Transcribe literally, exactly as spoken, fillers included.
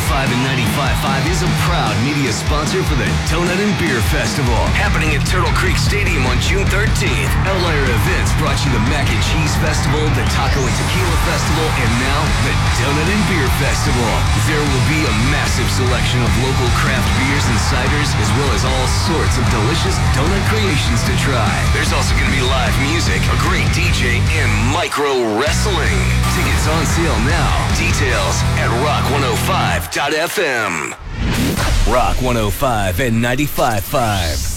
five and ninety-five point five is a proud media sponsor for the Donut and Beer Festival, happening at Turtle Creek Stadium on June thirteenth. Outlier Events brought you the Mac and Cheese Festival, the Taco and Tequila Festival, and now the Donut and Beer Festival. There will be a massive selection of local craft beers and ciders, as well as all sorts of delicious donut creations to try. There's also going to be live music, a great D J, and micro wrestling. Tickets on sale now. Details at rock one oh five dot f m. Rock one oh five and ninety-five point five.